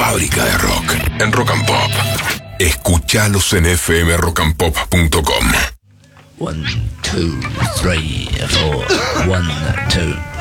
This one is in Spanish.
fábrica de rock en Rock and Pop. Escuchalos en fmrockandpop.com. 1, 2, 3, 4. 1, 2.